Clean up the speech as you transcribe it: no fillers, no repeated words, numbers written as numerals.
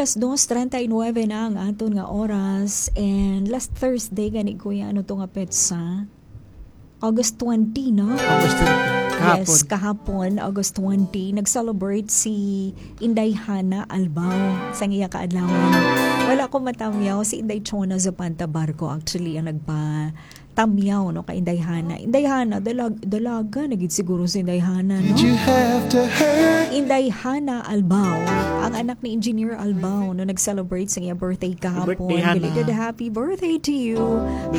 alas 2:39 na ang aton nga oras and last Thursday gani kuya ano to nga petsa? August 20, no? August 20, kahapon. Yes, kahapon, August 20, nag-celebrate si Inday Hana Albao sa iya kaadlawan. Wala ko matamyaw si Inday Chona Zapanta Barco actually ang nagpa-tamyaw no ka Inday Hana. Inday Hana dalaga nagid siguro si Inday Hana, no? Inday Hana Albao, ang anak ni Engineer Albao no nag-celebrate sa iya birthday kahapon. Birthday, Hana. Belated happy birthday to you.